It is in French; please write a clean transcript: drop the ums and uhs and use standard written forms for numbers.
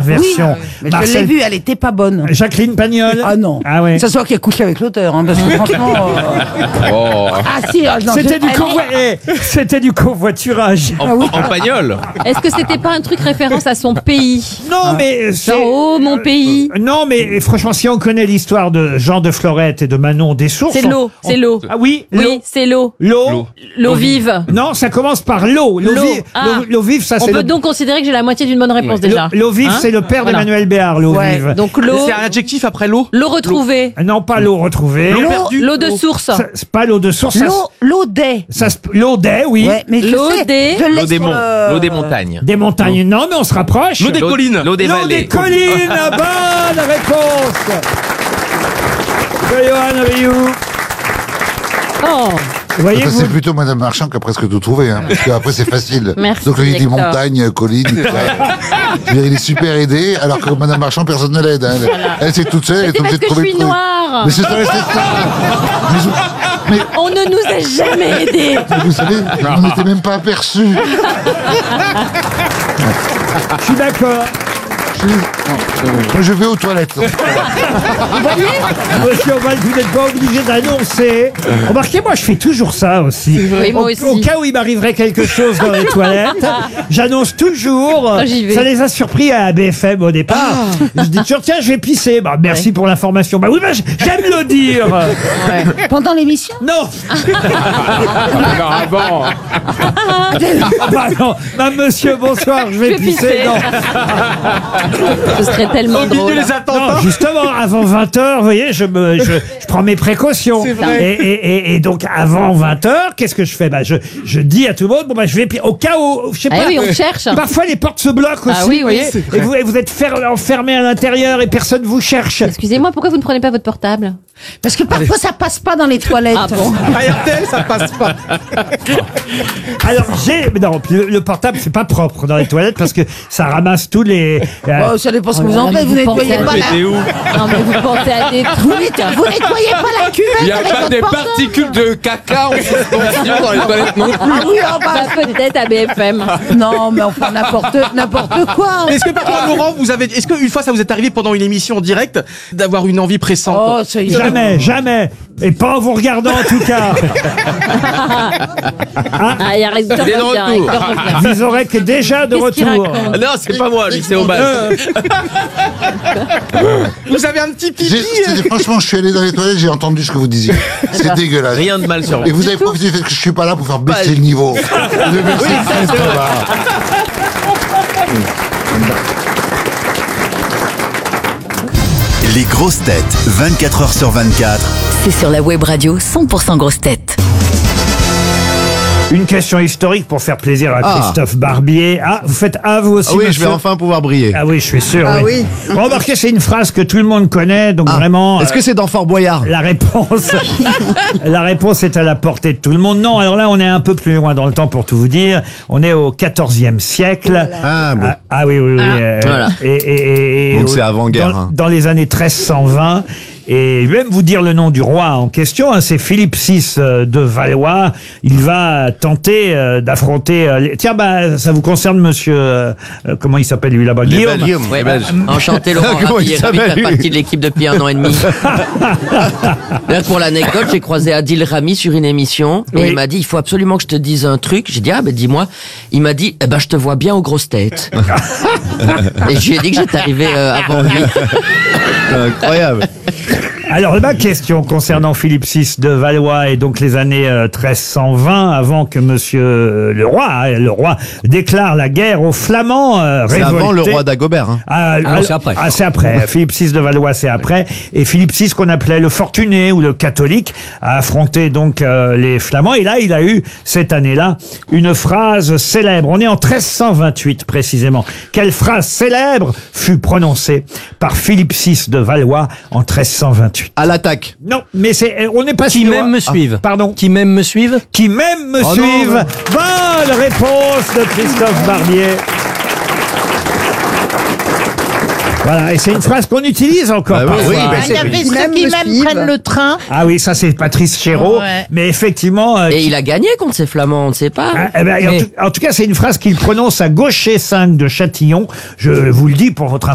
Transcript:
version. Mais je l'ai vue, elle était pas bonne. Jacqueline Pagnol. Ah non. Ah ouais. Ça soit qui a couché avec l'auteur, hein, parce que franchement. Ah si, non, C'était du covoiturage. En Pagnol. Est-ce que c'était pas un truc référence à son pays? Non, mais Oh, mon pays. Non, mais franchement, si on connaît l'histoire de Jean de Florette et de Manon Dessources... C'est l'eau, c'est l'eau. Ah oui, Oui, c'est l'eau. L'eau vive. Non, ça commence par l'eau. L'eau vive, ça On c'est peut donc considérer que j'ai la moitié d'une bonne réponse déjà. L'eau vive, c'est le père d'Emmanuel Béard, l'eau vive. Donc l'eau. C'est un adjectif après l'eau. L'eau retrouvée. Non, pas l'eau retrouvée. L'eau de source. C'est pas l'eau de source. L'eau des. L'eau des, oui. Ouais, mais L'eau des. L'eau des monts. L'eau des montagnes. Des montagnes. Non, mais on se rapproche. L'eau des collines. L'eau des L'eau vallées. des collines. Bonne réponse de Johan Rioux. Oh. Vous voyez, Ça, c'est plutôt Madame Marchand qui a presque tout trouvé, hein, parce qu'après c'est facile. Merci, Donc il dit Hector. montagne, colline, tout ça. Je veux dire, il est super aidé, alors que Madame Marchand, personne ne l'aide. Hein. Elle, c'est toute seule, elle est C'est obligée parce de que je trouver suis le truc. noire. Mais c'est ça. Mais On ne nous a jamais aidés. vous savez, on n'était même pas aperçus. Je suis d'accord. Moi, je vais aux toilettes. Monsieur Oval, vous n'êtes pas obligé d'annoncer. Remarquez, moi, je fais toujours ça aussi. Oui, moi aussi. Au cas où il m'arriverait quelque chose dans les toilettes, j'annonce toujours. J'y vais. Ça les a surpris à BFM au départ. Je dis toujours, tiens, je vais pisser. Bah, merci pour l'information. Bah oui, bah, j'aime le dire. Pendant l'émission. Non. Ah bah non. Bah, monsieur, bonsoir, je vais pisser. Non. Ce serait tellement drôle. Non, justement, avant 20h, vous voyez, je prends mes précautions. C'est vrai. Et donc, avant 20h, qu'est-ce que je fais? Bah, je dis à tout le monde, bon, bah, je vais, au cas où, je sais pas. oui, on cherche. Parfois, les portes se bloquent aussi, Ah oui, vous voyez. oui, Et vous êtes enfermé à l'intérieur et personne vous cherche. Excusez-moi, pourquoi vous ne prenez pas votre portable? Parce que parfois ça passe pas dans les toilettes. Ah bon? À RTL, ça passe pas. Alors, non, le portable, c'est pas propre dans les toilettes parce que ça ramasse tous les, Oh, ça dépend ce que Oh vous là en là, faites. mais Vous vous pensez nettoyez à pas des- la. T'es où? Non, mais vous pensez à des trucs. Vous nettoyez pas la cuvette. Il n'y a avec pas votre des portable. particules de caca en suspension dans les toilettes non plus. Ah oui, oh, bah, Bah, peut-être à BFM. non, mais enfin n'importe quoi. Est-ce que parfois, Laurent, est-ce qu'une fois ça vous est arrivé pendant une émission en direct d'avoir une envie pressante? Oh, ça y est. Jamais. Et pas en vous regardant, en tout cas. Ah, il y a Hector Il est de revient, retour. Hector revient. Vous aurez que déjà de Qu'est-ce qu'il retour. raconte? Non, c'est pas moi, lui, c'est Aubin. Vous avez un petit pipi. Franchement, je suis allé dans les toilettes, j'ai entendu ce que vous disiez. C'est dégueulasse. Rien de mal sur Et vous. vous avez profité du fait que je suis pas là pour faire baisser le niveau. Le baisser le stress, ça va. Les grosses têtes, 24 heures sur 24. C'est sur la web radio 100% grosses têtes. Une question historique pour faire plaisir à Christophe Barbier. Ah, vous faites vous aussi, Ah oui, je monsieur vais enfin pouvoir briller. Ah oui, je suis sûr. Ah oui. Remarquez, c'est une phrase que tout le monde connaît, donc vraiment. Est-ce que c'est dans Fort Boyard? La réponse, la réponse est à la portée de tout le monde. Non, alors là, on est un peu plus loin dans le temps pour tout vous dire. On est au XIVe siècle. Ah bon. Oui. Voilà. Et Donc c'est avant-guerre, Dans, hein. dans les années 1320. Et je vais même vous dire le nom du roi en question, hein, c'est Philippe VI de Valois. Il va tenter d'affronter... Tiens, bah, ça vous concerne, monsieur... comment il s'appelle, lui, là-bas? Guillaume. Ouais, Enchanté Laurent, Comment ravi il de faire s'appelle, lui partie de l'équipe depuis 1 an et demi. Là, pour l'anecdote, j'ai croisé Adil Rami sur une émission et Oui. il m'a dit il faut absolument que je te dise un truc. J'ai dit dis-moi. Il m'a dit je te vois bien aux grosses têtes. Et je lui ai dit que j'étais arrivé avant lui. Incroyable. Alors, ma question concernant Philippe VI de Valois et donc les années 1320, avant que monsieur le roi déclare la guerre aux Flamands C'est révoltés. avant le roi d'Agobert. Hein. c'est après. C'est après. Philippe VI de Valois, c'est après. Et Philippe VI, qu'on appelait le fortuné ou le catholique, a affronté donc les Flamands. Et là, il a eu, cette année-là, une phrase célèbre. On est en 1328, précisément. Quelle phrase célèbre fut prononcée par Philippe VI de Valois en 1328? À l'attaque. Non, mais on n'est pas Qui sûr. même me suivent. Pardon. Qui même me suivent. Qui même me Oh non, suivent. non. Bonne réponse de Christophe Barbier. Voilà, et c'est une phrase qu'on utilise encore Bah oui, parfois. oui, bah, Il y avait ceux qui même prennent le train. Ah oui, ça c'est Patrice Chéreau. Ouais. Mais effectivement... Et il a gagné contre ces Flamands, on ne sait pas. en tout cas, c'est une phrase qu'il prononce à Gaucher 5 de Châtillon. Je vous le dis pour votre